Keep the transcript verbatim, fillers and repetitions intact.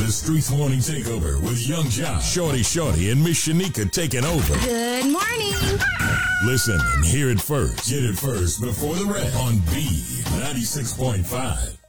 the Streets Morning Takeover with Young Josh, Shorty Shorty, and Miss Shanika taking over. Good morning. Listen and hear it first. Get it first before the rest on B ninety-six point five.